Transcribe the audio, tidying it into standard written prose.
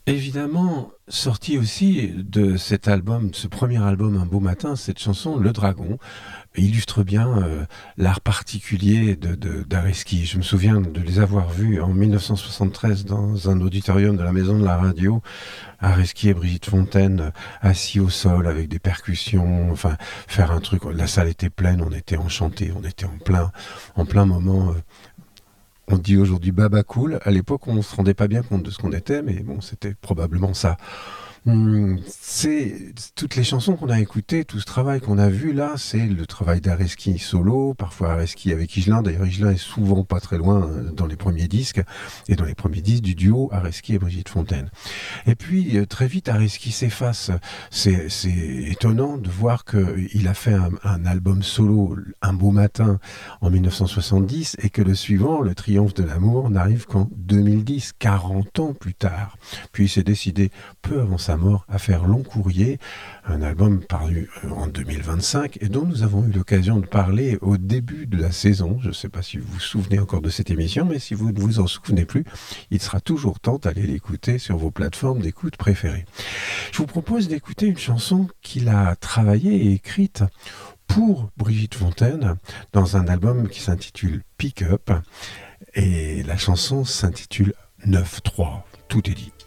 Évidemment, sorti aussi de cet album, ce premier album Un beau matin, cette chanson Le Dragon illustre bien l'art particulier d'Areski. Je me souviens de les avoir vus en 1973 dans un auditorium de la Maison de la Radio, Areski et Brigitte Fontaine assis au sol avec des percussions, enfin faire un truc. La salle était pleine, on était enchantés, on était en plein moment. On dit aujourd'hui baba cool. À l'époque, on se rendait pas bien compte de ce qu'on était, mais bon, c'était probablement ça. C'est toutes les chansons qu'on a écoutées, tout ce travail qu'on a vu là, c'est le travail d'Areski solo, parfois Areski avec Higelin. D'ailleurs, Higelin est souvent pas très loin dans les premiers disques et dans les premiers disques du duo Areski et Brigitte Fontaine. Et puis très vite, Areski s'efface. C'est étonnant de voir qu'il a fait un album solo, Un beau matin, en 1970, et que le suivant, Le Triomphe de l'amour, n'arrive qu'en 2010, 40 ans plus tard. Puis il s'est décidé, peu avant sa mort, à faire Long Courrier, un album paru en 2025, et dont nous avons eu l'occasion de parler au début de la saison. Je ne sais pas si vous vous souvenez encore de cette émission, mais si vous ne vous en souvenez plus, il sera toujours temps d'aller l'écouter sur vos plateformes d'écoute préférées. Je vous propose d'écouter une chanson qu'il a travaillée et écrite pour Brigitte Fontaine dans un album qui s'intitule Pick Up, et la chanson s'intitule 9-3. Tout est dit.